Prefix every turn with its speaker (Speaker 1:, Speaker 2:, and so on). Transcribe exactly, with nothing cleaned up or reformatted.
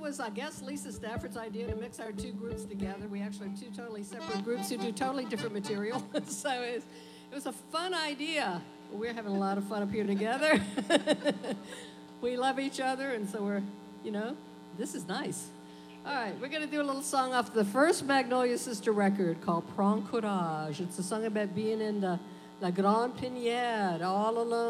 Speaker 1: was, I guess, Lisa Stafford's idea to mix our two groups together. We actually have two totally separate groups who do totally different material. So it was, it was a fun idea. We're having a lot of fun up here together. We love each other, and so we're, you know, this is nice. All right, we're going to do a little song off the first Magnolia Sister record called Prends Courage. It's a song about being in the La Grande Pinière, all alone.